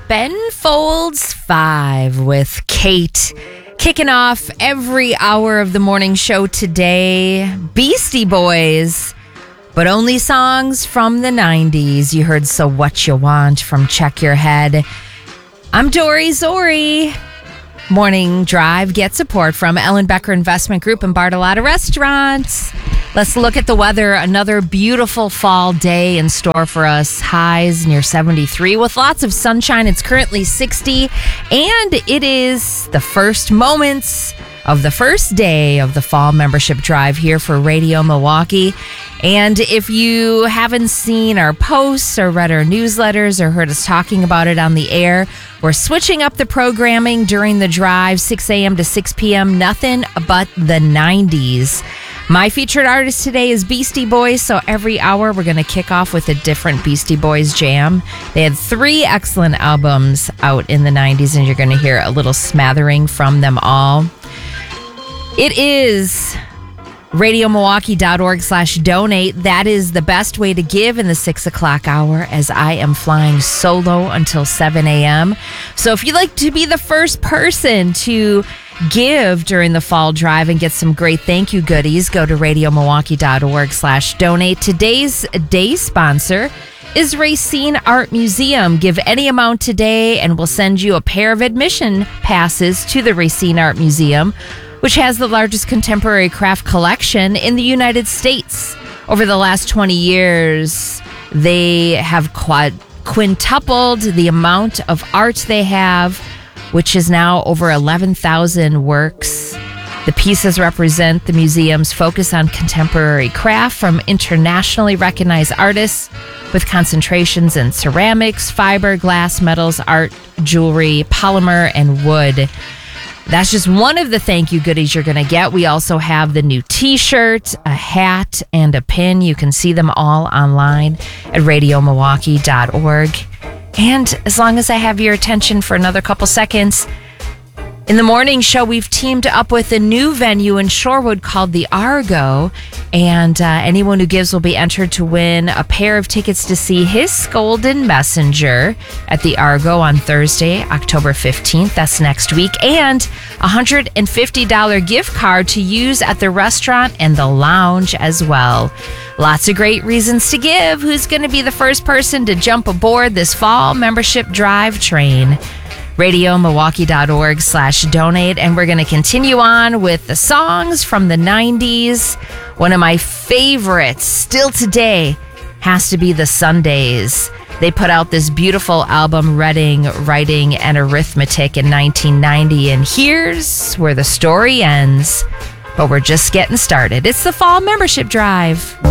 Ben Folds 5 with Kate. Kicking off every hour of the morning show today, Beastie Boys, but only songs from the 90s. You heard So What You Want from Check Your Head. I'm Dory Zori. Morning Drive gets support from Ellen Becker Investment Group and Bartolotta Restaurants. Let's look at the weather. Another beautiful fall day in store for us. Highs near 73 with lots of sunshine. It's currently 60, and it is the first moments of the first day of the fall membership drive here for Radio Milwaukee. And if you haven't seen our posts or read our newsletters or heard us talking about it on the air, we're switching up the programming during the drive, 6 a.m. to 6 p.m., nothing but the 90s. My featured artist today is Beastie Boys, so every hour we're going to kick off with a different Beastie Boys jam. They had 3 excellent albums out in the 90s, and you're going to hear a little smattering from them all. It is radiomilwaukee.org/donate. That is the best way to give in the 6 o'clock hour, as I am flying solo until 7 a.m. So if you'd like to be the first person to give during the fall drive and get some great thank you goodies, go to radiomilwaukee.org/donate. Today's day sponsor is Racine Art Museum. Give any amount today and we'll send you a pair of admission passes to the Racine Art Museum, which has the largest contemporary craft collection in the United States. Over the last 20 years, they have quintupled the amount of art they have, which is now over 11,000 works. The pieces represent the museum's focus on contemporary craft from internationally recognized artists, with concentrations in ceramics, fiber, glass, metals, art, jewelry, polymer, and wood. That's just one of the thank you goodies you're going to get. We also have the new t-shirt, a hat, and a pin. You can see them all online at radiomilwaukee.org. And as long as I have your attention for another couple seconds, in the morning show, we've teamed up with a new venue in Shorewood called the Argo, and anyone who gives will be entered to win a pair of tickets to see His Golden Messenger at the Argo on Thursday, October 15th. That's next week, and a $150 gift card to use at the restaurant and the lounge as well. Lots of great reasons to give. Who's going to be the first person to jump aboard this fall membership drive train? radiomilwaukee.org/donate, and we're going to continue on with the songs from the 90s. One of my favorites still today has to be the Sundays. They put out this beautiful album, Reading, Writing, and Arithmetic, in 1990, and here's where the story ends, but we're just getting started. It's the Fall Membership Drive.